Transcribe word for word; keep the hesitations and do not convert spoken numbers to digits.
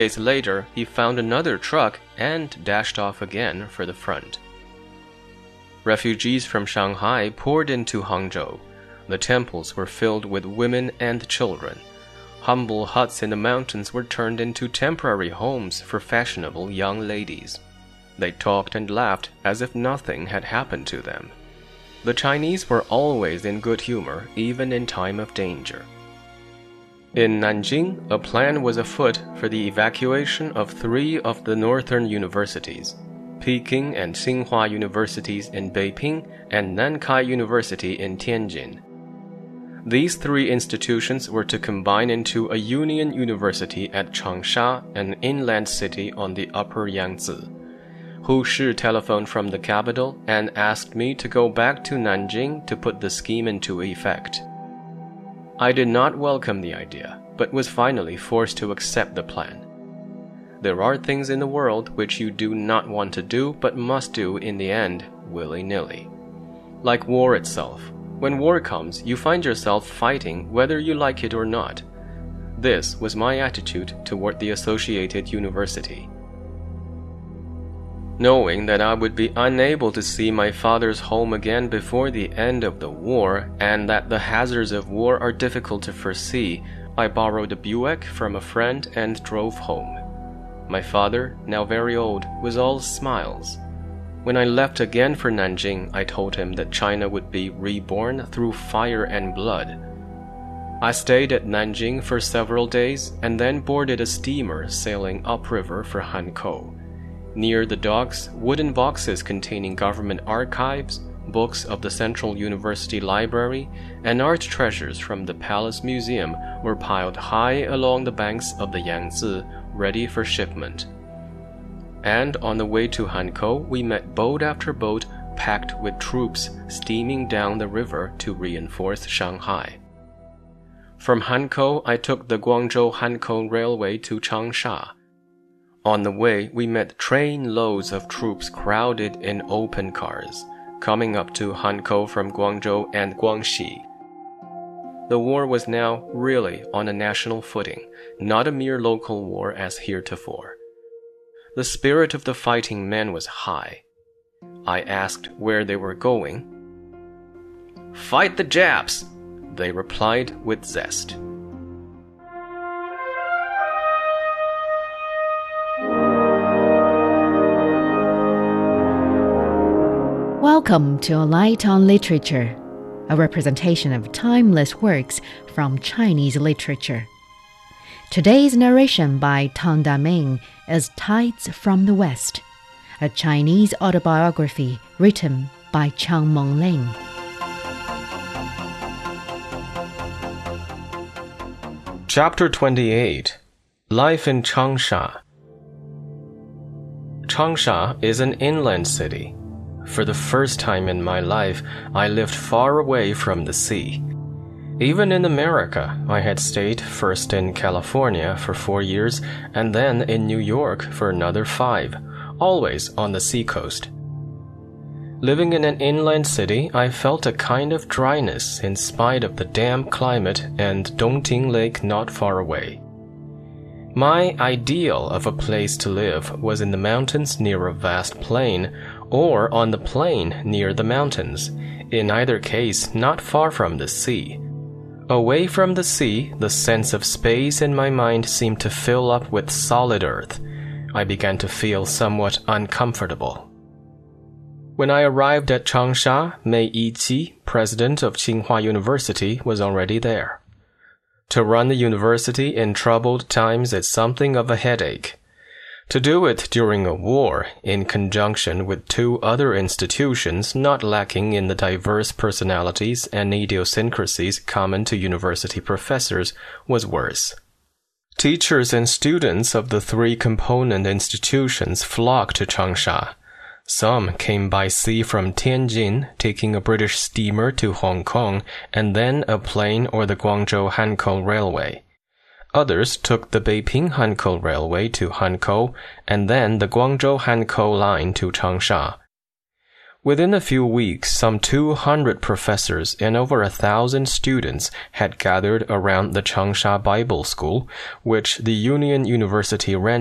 Days later, he found another truck and dashed off again for the front. Refugees from Shanghai poured into Hangzhou. The temples were filled with women and children. Humble huts in the mountains were turned into temporary homes for fashionable young ladies. They talked and laughed as if nothing had happened to them. The Chinese were always in good humor, even in time of danger. In Nanjing, a plan was afoot for the evacuation of three of the northern universities, Peking and Tsinghua universities in Beiping and Nankai University in Tianjin. These three institutions were to combine into a union university at Changsha, an inland city on the upper Yangtze. Hu Shi telephoned from the capital and asked me to go back to Nanjing to put the scheme into effect. I did not welcome the idea, but was finally forced to accept the plan. There are things in the world which you do not want to do but must do in the end, willy-nilly. Like war itself. When war comes, you find yourself fighting whether you like it or not. This was my attitude toward the Associated University. Knowing that I would be unable to see my father's home again before the end of the war, and that the hazards of war are difficult to foresee, I borrowed a Buick from a friend and drove home. My father, now very old, was all smiles. When I left again for Nanjing, I told him that China would be reborn through fire and blood. I stayed at Nanjing for several days and then boarded a steamer sailing upriver for Hankou. Near the docks, wooden boxes containing government archives, books of the Central University Library, and art treasures from the Palace Museum were piled high along the banks of the Yangtze, ready for shipment. And on the way to Hankou, we met boat after boat packed with troops steaming down the river to reinforce Shanghai. From Hankou, I took the Guangzhou-Hankou Railway to Changsha. On the way, we met trainloads of troops crowded in open cars, coming up to Hankou from Guangzhou and Guangxi. The war was now really on a national footing, not a mere local war as heretofore. The spirit of the fighting men was high. I asked where they were going. "Fight the Japs," they replied with zest. Welcome to A Light on Literature, a representation of timeless works from Chinese literature. Today's narration by Tang Daming is Tides from the West, a Chinese autobiography written by Chang Mengling. Chapter twenty-eight. Life in Changsha. Changsha is an inland city. For the first time in my life, I lived far away from the sea. Even in America, I had stayed first in California for four years and then in New York for another five, always on the seacoast. Living in an inland city, I felt a kind of dryness in spite of the damp climate and Dongting Lake not far away. My ideal of a place to live was in the mountains near a vast plain, or on the plain near the mountains, in either case not far from the sea. Away from the sea, the sense of space in my mind seemed to fill up with solid earth. I began to feel somewhat uncomfortable. When I arrived at Changsha, Mei Yiqi, president of Tsinghua University, was already there. To run the university in troubled times is something of a headache. To do it during a war, in conjunction with two other institutions not lacking in the diverse personalities and idiosyncrasies common to university professors, was worse. Teachers and students of the three component institutions flocked to Changsha. Some came by sea from Tianjin, taking a British steamer to Hong Kong, and then a plane or the Guangzhou-Hankou Railway. Others took the Beiping-Hankou Railway to Hankou, and then the Guangzhou-Hankou line to Changsha. Within a few weeks, some two hundred professors and over a thousand students had gathered around the Changsha Bible School, which the Union University ran